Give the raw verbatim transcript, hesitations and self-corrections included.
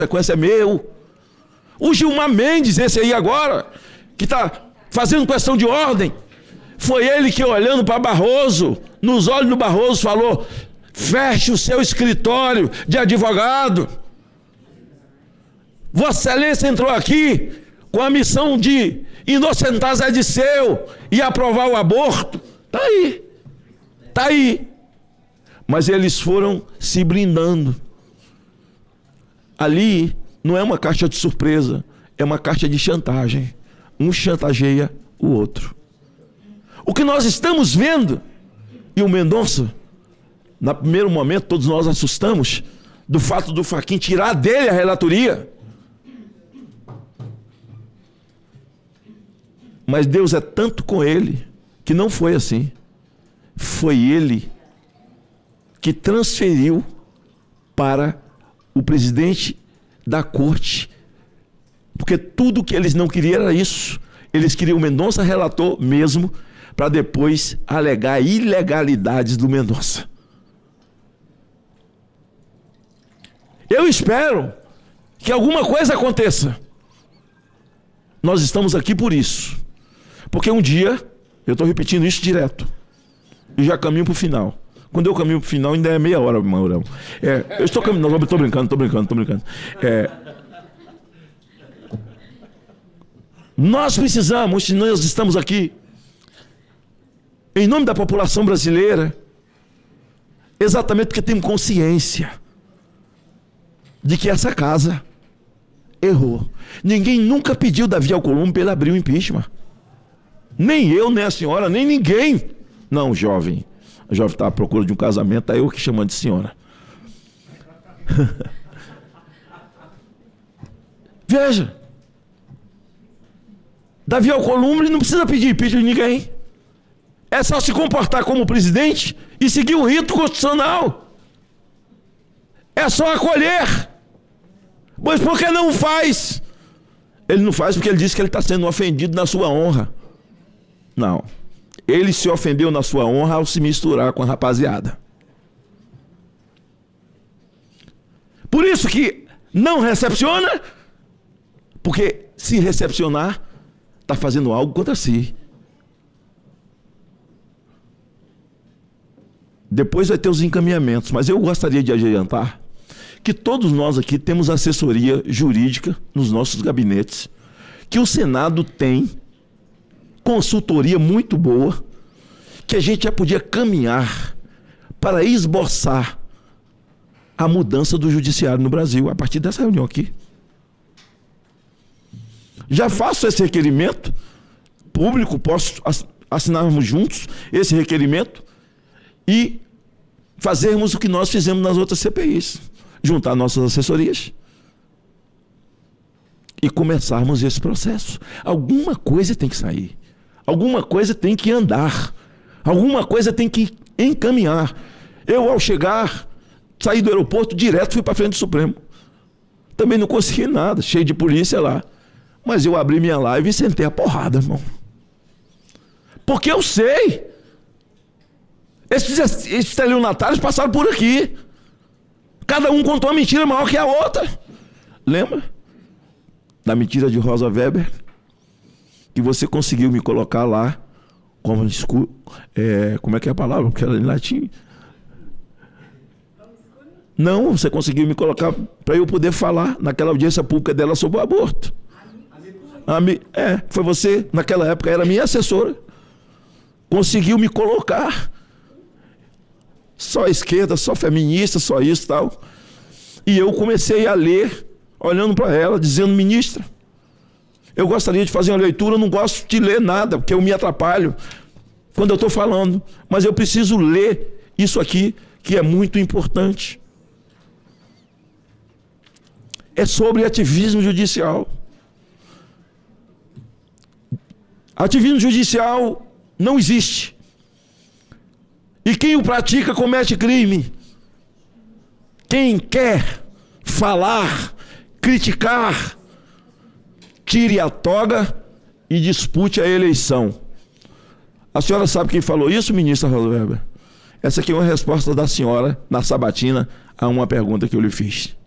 consequência é meu. O Gilmar Mendes, esse aí agora, que está fazendo questão de ordem, foi ele que, olhando para Barroso, nos olhos do Barroso, falou: feche o seu escritório de advogado. Vossa Excelência entrou aqui com a missão de inocentar Zé Disseu e aprovar o aborto. Está aí. Está aí. Mas eles foram se blindando. Ali não é uma caixa de surpresa, é uma caixa de chantagem. Um chantageia o outro. O que nós estamos vendo, e o Mendonça, no primeiro momento todos nós assustamos, do fato do Fachin tirar dele a relatoria. Mas Deus é tanto com ele, que não foi assim. Foi ele que transferiu para o presidente da corte, porque tudo que eles não queriam era isso. Eles queriam o Mendonça relator mesmo, para depois alegar ilegalidades do Mendonça. Eu espero que alguma coisa aconteça. Nós estamos aqui por isso. Porque um dia, eu estou repetindo isso direto, e já caminho para o final. Quando eu caminho para o final, ainda é meia hora, Maurão. É, eu estou caminhando, estou brincando, estou brincando, estou brincando. É, nós precisamos, se nós estamos aqui, em nome da população brasileira, exatamente porque temos consciência de que essa casa errou. Ninguém nunca pediu Davi Alcolumbre para ele abrir o impeachment. Nem eu, nem a senhora, nem ninguém. Não, jovem. O jovem está à procura de um casamento, tá eu que chamando de senhora. Veja. Davi Alcolumbre não precisa pedir impeachment de ninguém. É só se comportar como presidente e seguir o rito constitucional. É só acolher. Mas por que não faz? Ele não faz porque ele disse que ele está sendo ofendido na sua honra. Não. Ele se ofendeu na sua honra ao se misturar com a rapaziada. Por isso que não recepciona, porque se recepcionar, está fazendo algo contra si. Depois vai ter os encaminhamentos, mas eu gostaria de adiantar que todos nós aqui temos assessoria jurídica nos nossos gabinetes, que o Senado tem consultoria muito boa, que a gente já podia caminhar para esboçar a mudança do judiciário no Brasil, a partir dessa reunião aqui. Já faço esse requerimento público, posso assinarmos juntos esse requerimento e fazermos o que nós fizemos nas outras C P Is, juntar nossas assessorias e começarmos esse processo. Alguma coisa tem que sair, alguma coisa tem que andar, alguma coisa tem que encaminhar. Eu, ao chegar, saí do aeroporto direto, fui para frente do Supremo. Também não consegui nada, cheio de polícia lá. Mas eu abri minha live e sentei a porrada, irmão. Porque eu sei. Esses estelionatários passaram por aqui. Cada um contou uma mentira maior que a outra. Lembra? Da mentira de Rosa Weber? Que você conseguiu me colocar lá como é, como é que é a palavra? Porque era em latim. Não, você conseguiu me colocar para eu poder falar naquela audiência pública dela sobre o aborto. É, foi você, naquela época, era minha assessora. Conseguiu me colocar. Só esquerda, só feminista, só isso e tal. E eu comecei a ler, olhando para ela, dizendo: ministra, eu gostaria de fazer uma leitura, eu não gosto de ler nada, porque eu me atrapalho quando eu estou falando. Mas eu preciso ler isso aqui, que é muito importante. É sobre ativismo judicial. Ativismo judicial não existe. E quem o pratica comete crime. Quem quer falar, criticar, tire a toga e dispute a eleição. A senhora sabe quem falou isso, ministra Rosa Weber? Essa aqui é uma resposta da senhora na sabatina a uma pergunta que eu lhe fiz.